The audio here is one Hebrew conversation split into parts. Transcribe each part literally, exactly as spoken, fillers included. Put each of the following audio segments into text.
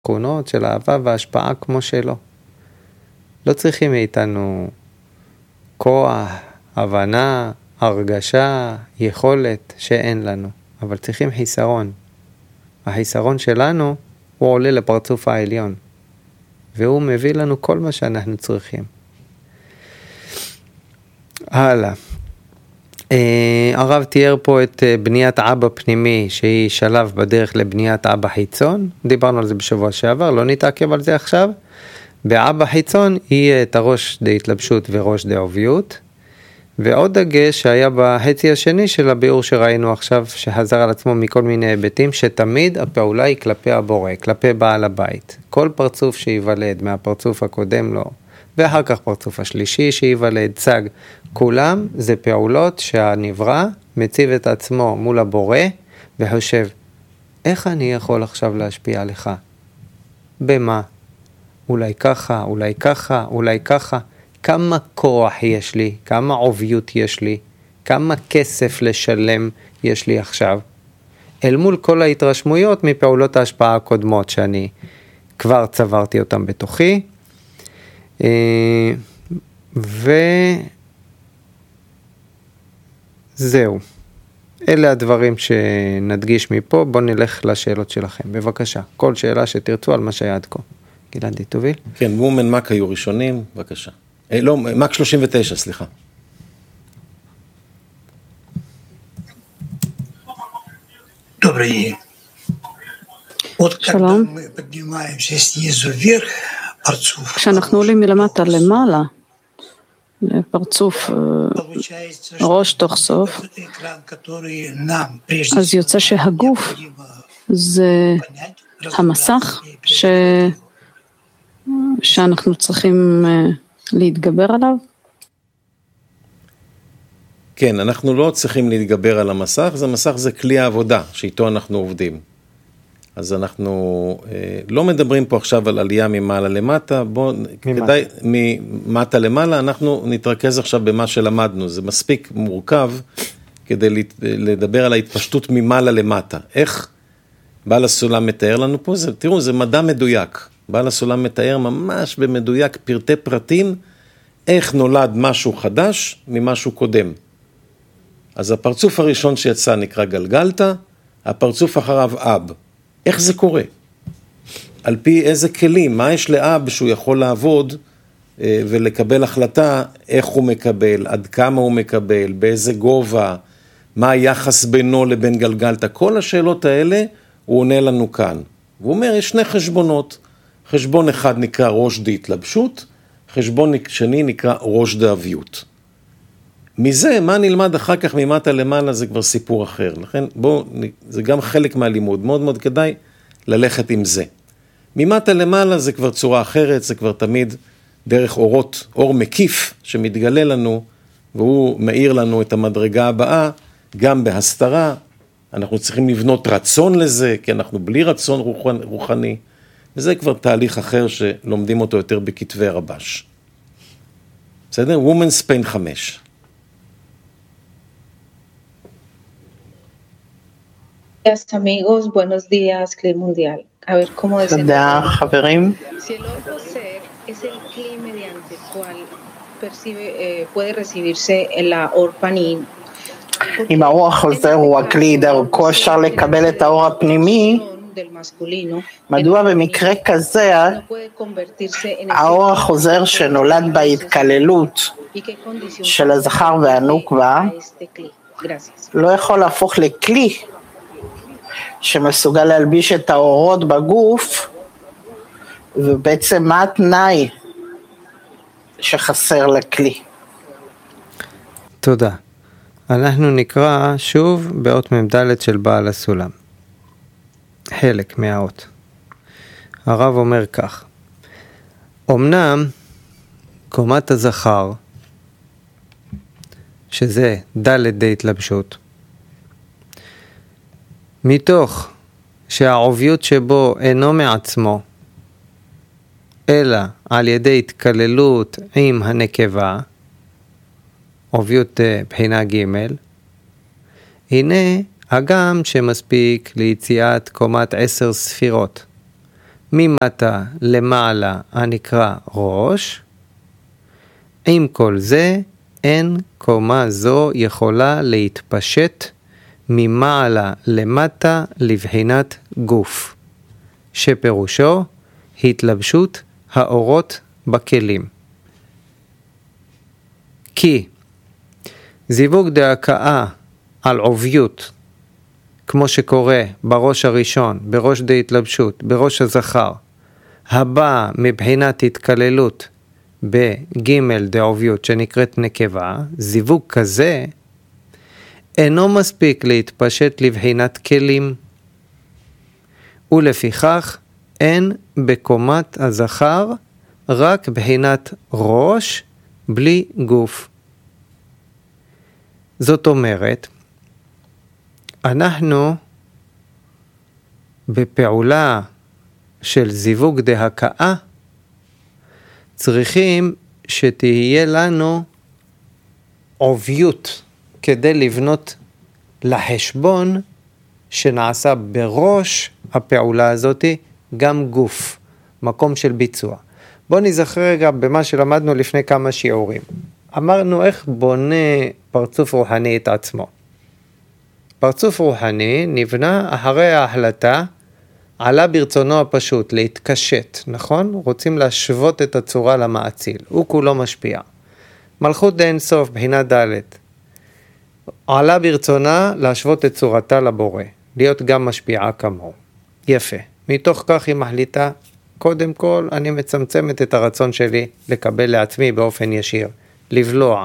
תכונות של אהבה והשפעה כמו שלו. לא צריכים מאיתנו כוח, הבנה, הרגשה, יכולת שאין לנו, אבל צריכים חיסרון. החיסרון שלנו הוא עולה לפרצוף העליון, והוא מביא לנו כל מה שאנחנו צריכים. הלאה. הרב תיאר פה את בניית אבא פנימי, שהיא שלב בדרך לבניית אבא חיצון. דיברנו על זה בשבוע שעבר, לא נתעכב על זה עכשיו. באבא חיצון יהיה את הראש די התלבשות וראש די עוביות. ועוד דגש שהיה בחצי השני של הביאור שראינו עכשיו, שחזר על עצמו מכל מיני היבטים, שתמיד הפעולה היא כלפי הבורא, כלפי בעל הבית. כל פרצוף שיוולד מהפרצוף הקודם לו, ואחר כך פרצוף השלישי שיוולד, צג, כולם זה פעולות שהנברא מציב את עצמו מול הבורא, וחושב, איך אני יכול עכשיו להשפיע עליך? במה? אולי ככה, אולי ככה, אולי ככה. כמה כוח יש לי, כמה עוביות יש לי, כמה כסף לשלם יש לי עכשיו, אל מול כל ההתרשמויות מפעולות ההשפעה הקודמות שאני כבר צברתי אותם בתוכי. וזהו. אלה הדברים שנדגיש מפה. בואו נלך לשאלות שלכם. בבקשה, כל שאלה שתרצו על מה שהיה עד כה. גלעדי, תוביל? כן, וומן מק היו ראשונים, בבקשה. אה, לא, מק שלושים ותשע, סליחה. Добрый день. Вот когда мы поднимаемся снизу вверх, פרצוף. כשאנחנו עולים מלמטה למעלה, לפרצוף ראש תוך סוף, אז יוצא שהגוף זה המסך ש... שאנחנו צריכים להתגבר עליו? כן, אנחנו לא צריכים להתגבר על המסך, זה מסך זה כלי העבודה שאיתו אנחנו עובדים. אז אנחנו אה, לא מדברים פה עכשיו על עלייה ממעלה למטה, בואו, כדאי, ממטה למעלה, אנחנו נתרכז עכשיו במה שלמדנו, זה מספיק מורכב כדי לדבר על ההתפשטות ממעלה למטה. איך בעל הסולם מתאר לנו פה? זה, תראו, זה מדע מדויק. בעל הסולם מתאר ממש במדויק פרטי פרטים, איך נולד משהו חדש ממשהו קודם. אז הפרצוף הראשון שיצא נקרא גלגלתא, הפרצוף אחריו אב. איך זה קורה? על פי איזה כלים, מה יש לאב שהוא יכול לעבוד ולקבל החלטה, איך הוא מקבל, עד כמה הוא מקבל, באיזה גובה, מה היחס בינו לבין גלגלתא, כל השאלות האלה הוא עונה לנו כאן. והוא אומר, יש שני חשבונות, חשבון אחד נקרא ראש דהתלבשות, חשבון שני נקרא ראש דאביות. מזה, מה נלמד אחר כך ממטה למעלה, זה כבר סיפור אחר. לכן, בואו, זה גם חלק מהלימוד, מאוד מאוד כדאי ללכת עם זה. ממטה למעלה זה כבר צורה אחרת, זה כבר תמיד דרך אורות, אור מקיף שמתגלה לנו, והוא מאיר לנו את המדרגה הבאה, גם בהסתרה. אנחנו צריכים לבנות רצון לזה, כי אנחנו בלי רצון רוחני, וזה כבר תהליך אחר שלומדים אותו יותר בכתבי רבש. בסדר? Women's Pain חמש. Días amigos, buenos días, Clima Mundial. A ver cómo תודה, חברים. Si el ojo ser es el clima mediante el cual percibe, eh, puede recibirse el aor panim. אם האור החוזר הוא הכלי, דרכו אפשר לקבל את האור הפנימי, מדוע במקרה כזה האור החוזר שנולד בהתקללות של הזכר והנוקבה לא יכול להפוך לכלי שמסוגל להלביש את האורות בגוף, ובעצם מה התנאי שחסר לכלי? תודה. אנחנו נקרא שוב באות ממדלת של בעל הסולם. חלק מהאות. הרב אומר כך, אמנם קומת הזכר, שזה דלת די התלבשות, מתוך שהעוביות שבו אינו מעצמו, אלא על ידי התקללות עם הנקבה, עוביות בחינה ג', הנה הגם שמספיק ליציאת קומת עשר ספירות, ממטה למעלה הנקרא ראש. עם כל זה, אין קומה זו יכולה להתפשט ממעלה למטה לבחינת גוף, שפירושו התלבשות האורות בכלים. כי זיווג דהקאה על עוביות, כמו שקורה בראש הראשון, בראש דהתלבשות, בראש הזכר, הבא מבחינת התקללות בגימל דעוביות שנקראת נקבה, זיווג כזה אינו מספיק להתפשט לבחינת כלים, ולפיכך אין בקומת הזכר רק בחינת ראש בלי גוף. זאת אומרת, אנחנו בפעולה של זיווג דהקאה צריכים שתהיה לנו עוביות כדי לבנות לחשבון שנעשה בראש הפעולה הזאת גם גוף, מקום של ביצוע. בואו נזכר רגע במה שלמדנו לפני כמה שיעורים. אמרנו איך בונה פרצוף רוחני את עצמו. פרצוף רוחני נבנה אחרי ההחלטה, עלה ברצונו הפשוט להתקשט, נכון? רוצים להשוות את הצורה למעציל, הוא כולו משפיע. מלכות דאין סוף, בחינה ד' עלה ברצונה להשוות את צורתה לבורא, להיות גם משפיעה כמוהו. יפה. מתוך כך היא מחליטה, קודם כל אני מצמצמת את הרצון שלי לקבל לעצמי באופן ישיר, לבלוע.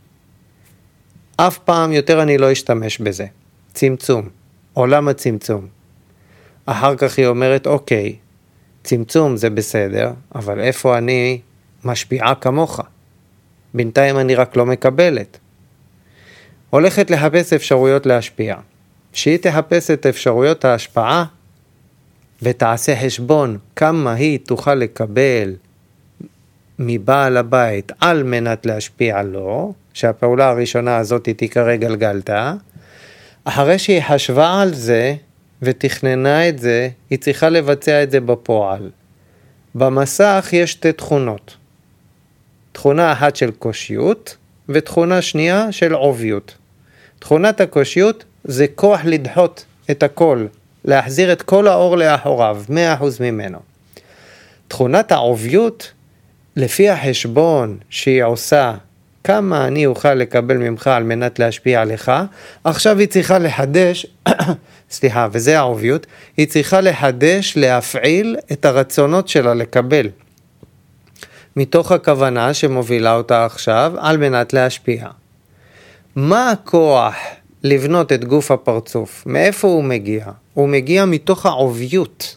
אף פעם יותר אני לא אשתמש בזה. צמצום, עולם הצמצום. אחר כך היא אומרת, אוקיי, צמצום זה בסדר, אבל איפה אני משפיעה כמוך? בינתיים אני רק לא מקבלת. הולכת לחפש אפשרויות להשפיע. שהיא תחפש את אפשרויות ההשפעה, ותעשה חשבון כמה היא תוכל לקבל מבעל הבית על מנת להשפיע לו, שהפעולה הראשונה הזאת תיקרא גלגלתא. אחרי שהיא חשבה על זה ותכננה את זה, היא צריכה לבצע את זה בפועל. במסך יש שתי תכונות. תכונה אחת של קושיות ותכונה שנייה של עוביות. תכונת הקושיות זה כוח לדחות את הכל, להחזיר את כל האור לאחוריו, מאה אחוז ממנו. תכונת העוביות, לפי החשבון שהיא עושה, כמה אני אוכל לקבל ממך על מנת להשפיע עליך, עכשיו היא צריכה לחדש, סליחה, וזה העוביות, היא צריכה לחדש, להפעיל את הרצונות שלה לקבל. מתוך הכוונה שמובילה אותה עכשיו, על מנת להשפיע. מה הכוח לבנות את גוף הפרצוף? מאיפה הוא מגיע? הוא מגיע מתוך העוביות.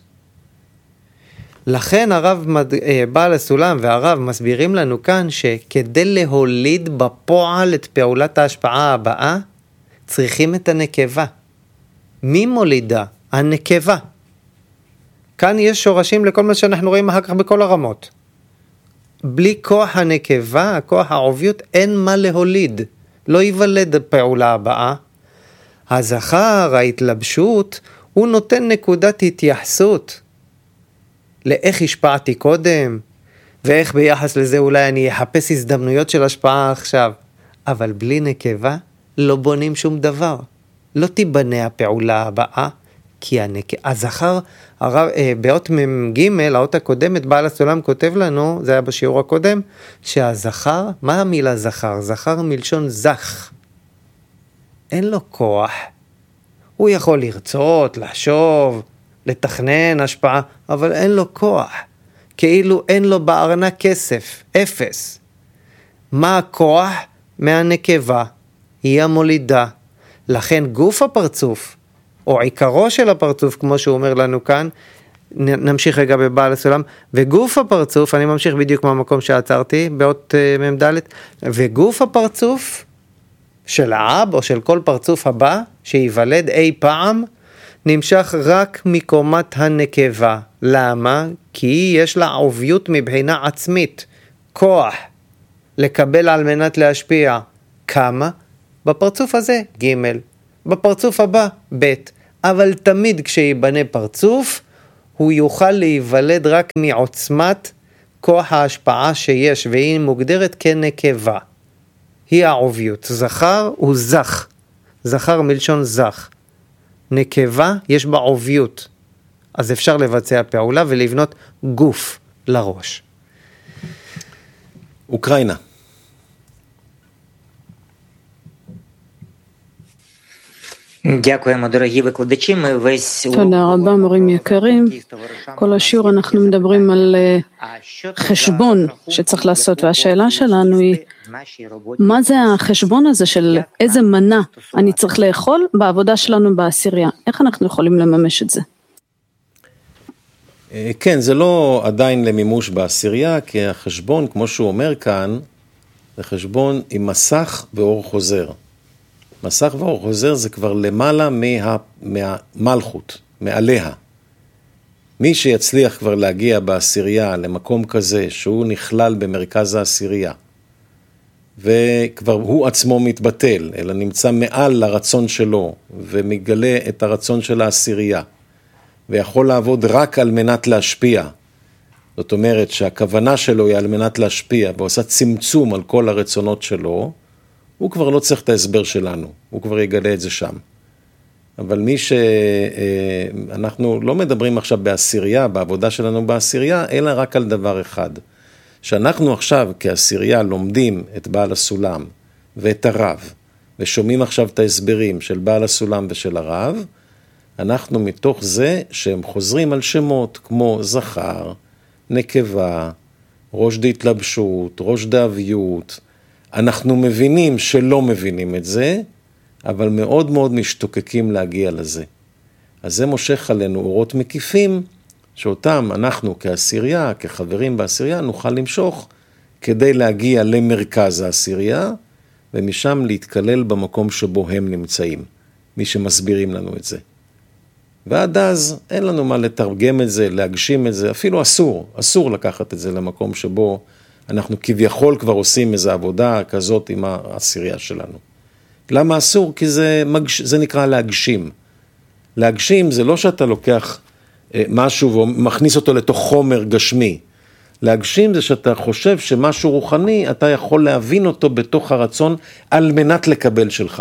לכן הרב בעל הסולם והרב מסבירים לנו כאן שכדי להוליד בפועל את פעולת ההשפעה הבאה, צריכים את הנקבה. מי מולידה? הנקבה. כאן יש שורשים לכל מה שאנחנו רואים אחר כך בכל הרמות. בלי כוח הנקבה, הכוח העוביות, אין מה להוליד. לא ייוולד הפעולה הבאה. הזכר, ההתלבשות, הוא נותן נקודת התייחסות. לאיך השפעתי קודם, ואיך ביחס לזה אולי אני אחפש הזדמנויות של השפעה עכשיו. אבל בלי נקבה לא בונים שום דבר. לא תיבנה הפעולה הבאה, כי הנק... הזכר, הרב, אה, באות מ"ג, האות הקודמת, בעל הסולם כותב לנו, זה היה בשיעור הקודם, שהזכר, מה המילה זכר? זכר מלשון זך. אין לו כוח. הוא יכול לרצות, לחשוב, לתכנן השפעה, אבל אין לו כוח. כאילו אין לו בארנק כסף, אפס. מה הכוח? מהנקבה. היא המולידה. לכן גוף הפרצוף, או עיקרו של הפרצוף, כמו שהוא אומר לנו כאן, נמשיך רגע בבעל הסולם, וגוף הפרצוף, אני ממשיך בדיוק מהמקום שעצרתי, באות uh, ממדלת, וגוף הפרצוף של האב, או של כל פרצוף הבא, שיוולד אי פעם, נמשך רק מקומת הנקבה. למה? כי יש לה עוביות מבחינה עצמית, כוח, לקבל על מנת להשפיע. כמה? בפרצוף הזה, ג', בפרצוף הבא, ב', אבל תמיד כשיבנה פרצוף, הוא יוכל להיוולד רק מעוצמת כוח ההשפעה שיש, והיא מוגדרת כנקבה. היא העוביות. זכר הוא זך. זכר מלשון זך. נקבה יש בה עוביות. אז אפשר לבצע פעולה ולבנות גוף לראש. אוקראינה. Дякуємо, дорогі викладачі. Ми весь תודה רבה, מורים יקרים. כל השיעור אנחנו מדברים על חשבון שצריך לעשות, והשאלה שלנו היא, מה זה החשבון הזה של איזה מנה אני צריך לאכול בעבודה שלנו בעשירייה? איך אנחנו יכולים לממש את זה? כן, זה לא עדיין למימוש בעשירייה, כי החשבון, כמו שהוא אומר כאן, זה חשבון עם מסך ואור חוזר. מסך ואור חוזר זה כבר למעלה מה, מהמלכות, מעליה. מי שיצליח כבר להגיע בעשירייה למקום כזה שהוא נכלל במרכז העשירייה, וכבר הוא עצמו מתבטל, אלא נמצא מעל לרצון שלו, ומגלה את הרצון של העשירייה, ויכול לעבוד רק על מנת להשפיע. זאת אומרת שהכוונה שלו היא על מנת להשפיע, ועושה צמצום על כל הרצונות שלו, הוא כבר לא צריך את ההסבר שלנו, הוא כבר יגלה את זה שם. אבל מי שאנחנו לא מדברים עכשיו בעשירייה, בעבודה שלנו בעשירייה, אלא רק על דבר אחד. שאנחנו עכשיו כעשירייה לומדים את בעל הסולם ואת הרב, ושומעים עכשיו את ההסברים של בעל הסולם ושל הרב, אנחנו מתוך זה שהם חוזרים על שמות כמו זכר, נקבה, ראש דהתלבשות, ראש דאביות. אנחנו מבינים שלא מבינים את זה, אבל מאוד מאוד משתוקקים להגיע לזה. אז זה מושך עלינו אורות מקיפים, שאותם אנחנו כעשירייה, כחברים בעשירייה, נוכל למשוך כדי להגיע למרכז העשירייה, ומשם להתקלל במקום שבו הם נמצאים, מי שמסבירים לנו את זה. ועד אז אין לנו מה לתרגם את זה, להגשים את זה, אפילו אסור, אסור לקחת את זה למקום שבו אנחנו כביכול כבר עושים איזו עבודה כזאת עם העשירייה שלנו. למה אסור? כי זה, מגש... זה נקרא להגשים. להגשים זה לא שאתה לוקח משהו ומכניס אותו לתוך חומר גשמי. להגשים זה שאתה חושב שמשהו רוחני, אתה יכול להבין אותו בתוך הרצון על מנת לקבל שלך.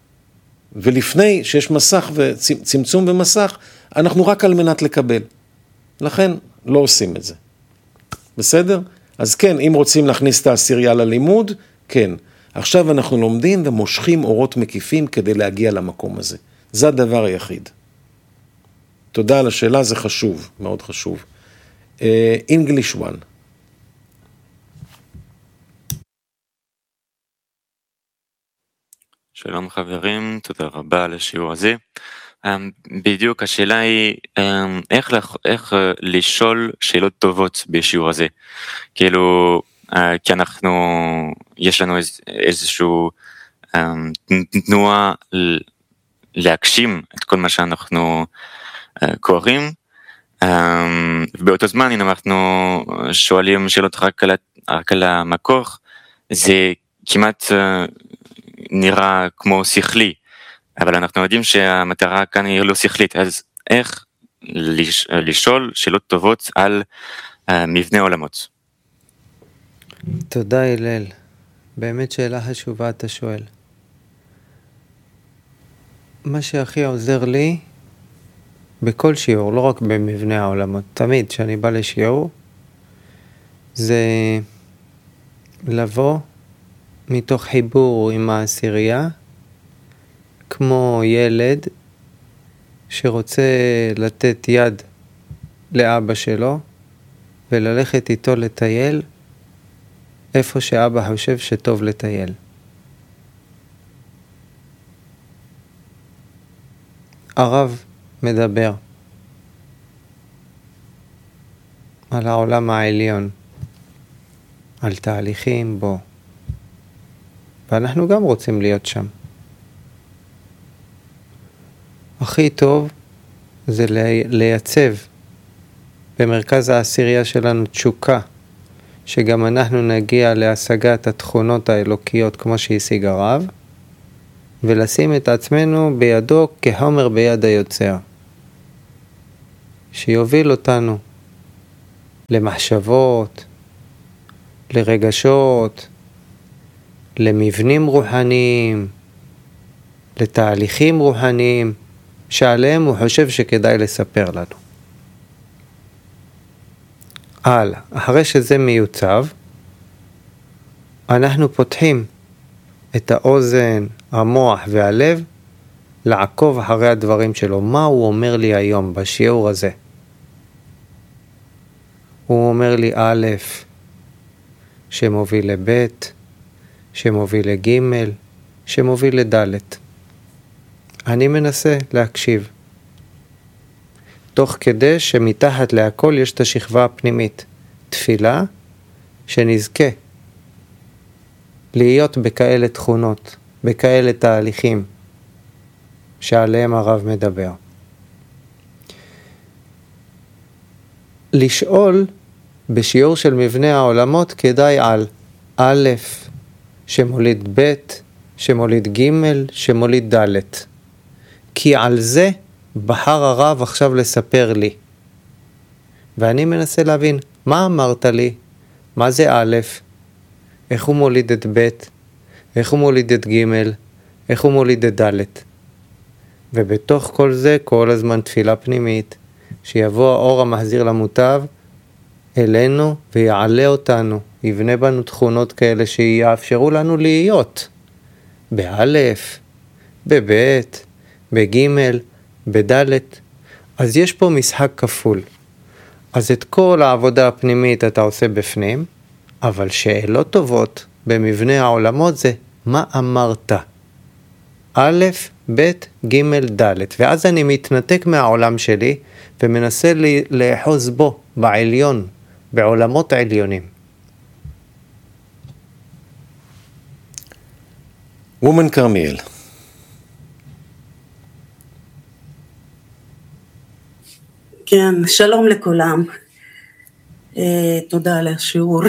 ולפני שיש מסך וצמצום במסך, אנחנו רק על מנת לקבל. לכן לא עושים את זה. בסדר? אז כן, אם רוצים להכניס את העשירייה ללימוד, כן. עכשיו אנחנו לומדים ומושכים אורות מקיפים כדי להגיע למקום הזה. זה הדבר היחיד. תודה על השאלה, זה חשוב, מאוד חשוב. Uh, English one. שלום חברים, תודה רבה על השיעור הזה. Um, בדיוק השאלה היא um, איך, איך uh, לשאול שאלות טובות בשיעור הזה. כאילו, uh, כי אנחנו, יש לנו איז, איזשהו um, תנועה להגשים את כל מה שאנחנו uh, קוראים, um, ובאותו זמן אם אנחנו שואלים שאלות רק על, רק על המקור, זה כמעט uh, נראה כמו שכלי, אבל אנחנו יודעים שהמטרה כאן היא לא שכלית, אז איך לש, לשאול שאלות טובות על uh, מבנה עולמות? תודה הלל, באמת שאלה חשובה אתה שואל. מה שהכי עוזר לי בכל שיעור, לא רק במבנה העולמות, תמיד שאני בא לשיעור, זה לבוא מתוך חיבור עם העשירייה, כמו ילד שרוצה לתת יד לאבא שלו, וללכת איתו לטייל, איפה שאבא חושב שטוב לטייל. הרב מדבר על העולם העליון, על תהליכים בו, ואנחנו גם רוצים להיות שם. הכי טוב זה לייצב במרכז העשירייה שלנו תשוקה, שגם אנחנו נגיע להשגת התכונות האלוקיות כמו שהשיג הרב, ולשים את עצמנו בידו כחומר ביד היוצר. שיוביל אותנו למחשבות, לרגשות, למבנים רוחניים, לתהליכים רוחניים, שעליהם הוא חושב שכדאי לספר לנו. הלאה, אחרי שזה מיוצב, אנחנו פותחים את האוזן, המוח והלב, לעקוב אחרי הדברים שלו. מה הוא אומר לי היום בשיעור הזה? הוא אומר לי א', שמוביל לב', שמוביל לג', שמוביל לד'. אני מנסה להקשיב. תוך כדי שמתחת להכל יש את השכבה הפנימית. תפילה שנזכה להיות בכאלה תכונות, בכאלה תהליכים שעליהם הרב מדבר. לשאול בשיעור של מבנה העולמות כדאי על א', שמוליד ב', שמוליד ג', שמוליד ד'. כי על זה בחר הרב עכשיו לספר לי. ואני מנסה להבין, מה אמרת לי? מה זה א'? איך הוא מוליד את ב'? איך הוא מוליד את ג'? איך הוא מוליד את ד'? ובתוך כל זה כל הזמן תפילה פנימית, שיבוא האור המחזיר למוטב אלינו ויעלה אותנו, יבנה בנו תכונות כאלה שיאפשרו לנו להיות באלף, בבית, בגימל, בדלת. אז יש פה משחק כפול. אז את כל העבודה הפנימית אתה עושה בפנים, אבל שאלות טובות במבנה העולמות זה מה אמרת? א', ב', ג', ד'. ואז אני מתנתק מהעולם שלי ומנסה לאחוז בו, בעליון, בעולמות העליונים. וומן כרמיאל. כן, שלום לכולם. תודה על השיעור.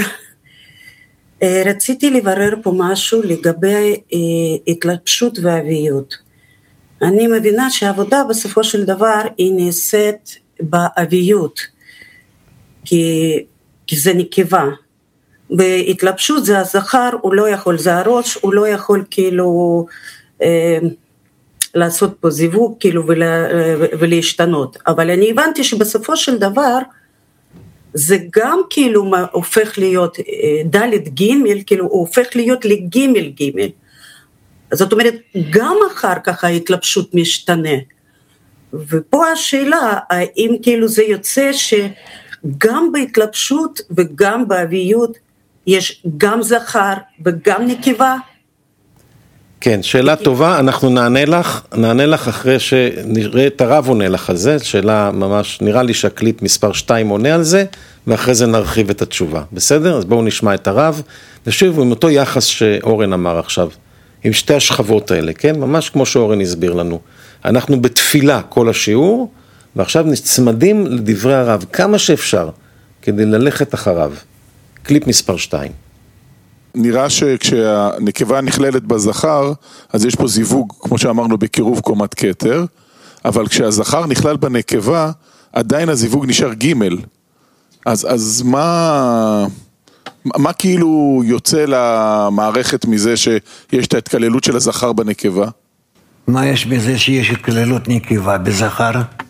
רציתי לברר פה משהו לגבי התלבשות ואביות. אני מבינה שהעבודה בסופו של דבר היא נעשית באביות, כי, כי זה נקבה. והתלבשות זה הזכר, הוא לא יכול, זה הראש, הוא לא יכול כאילו אה, לעשות פה זיווג כאילו ולה, ולהשתנות. אבל אני הבנתי שבסופו של דבר, זה גם כאילו הופך להיות ד' ג', כאילו הוא הופך להיות לג' ג'. זאת אומרת, גם אחר כך ההתלבשות משתנה. ופה השאלה, האם כאילו זה יוצא שגם בהתלבשות וגם באביות, יש גם זכר וגם נקבה? כן, שאלה טובה, אנחנו נענה לך, נענה לך אחרי שנראה את הרב עונה לך על זה, שאלה ממש, נראה לי שהקליפ מספר שתיים עונה על זה, ואחרי זה נרחיב את התשובה, בסדר? אז בואו נשמע את הרב, ושוב עם אותו יחס שאורן אמר עכשיו, עם שתי השכבות האלה, כן? ממש כמו שאורן הסביר לנו. אנחנו בתפילה כל השיעור, ועכשיו נצמדים לדברי הרב כמה שאפשר, כדי ללכת אחריו. קליפ מספר שתיים. נראה שכשהנקבה נכללת בזכר, אז יש פה זיווג, כמו שאמרנו, בקירוב קומת כתר, אבל כשהזכר נכלל בנקבה, עדיין הזיווג נשאר ג'. אז, אז מה, מה כאילו יוצא למערכת מזה שיש את ההתקללות של הזכר בנקבה? מה יש בזה שיש התקללות נקבה בזכר?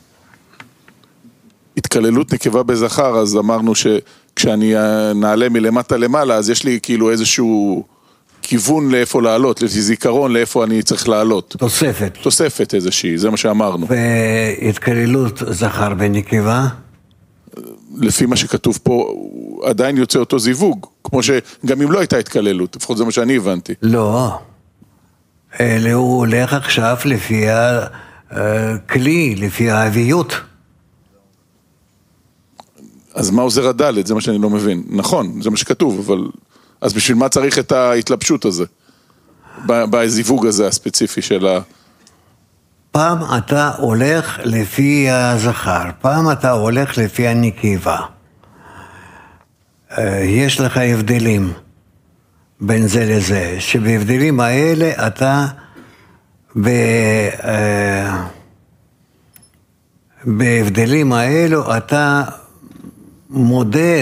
התקללות נקבה בזכר, אז אמרנו שכשאני נעלה מלמטה למעלה, אז יש לי כאילו איזשהו כיוון לאיפה לעלות, לפי זיכרון לאיפה אני צריך לעלות. תוספת. תוספת איזושהי, זה מה שאמרנו. והתקללות זכר בנקבה? לפי מה שכתוב פה, עדיין יוצא אותו זיווג, כמו שגם אם לא הייתה התקללות, לפחות זה מה שאני הבנתי. לא, אלא הוא הולך עכשיו לפי הכלי, לפי האביות. אז מה עוזר הדלת? זה מה שאני לא מבין. נכון, זה מה שכתוב, אבל אז בשביל מה צריך את ההתלבשות הזה? בזיווג הזה הספציפי של ה... פעם אתה הולך לפי הזכר, פעם אתה הולך לפי הנקבה. יש לך הבדלים בין זה לזה, שבהבדלים האלה אתה בהבדלים האלו אתה מודד